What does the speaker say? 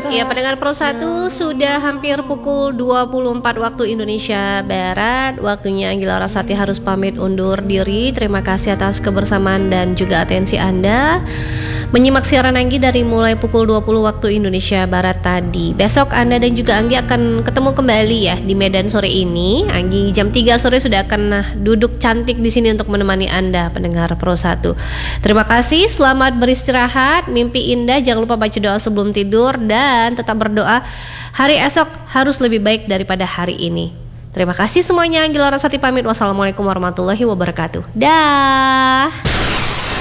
Ya, pendengar Pro 1, sudah hampir pukul 24 waktu Indonesia Barat. Waktunya Anggila Rasati harus pamit undur diri. Terima kasih atas kebersamaan dan juga atensi Anda menyimak siaran Anggi dari mulai pukul 20 waktu Indonesia Barat tadi. Besok Anda dan juga Anggi akan ketemu kembali ya di Medan sore ini. Anggi jam 3 sore sudah akan duduk cantik di sini untuk menemani Anda, pendengar Pro 1. Terima kasih, selamat beristirahat, mimpi indah, jangan lupa baca doa sebelum tidur dan tetap berdoa hari esok harus lebih baik daripada hari ini. Terima kasih semuanya, Anggila Rasati pamit. Wassalamualaikum warahmatullahi wabarakatuh. Dah.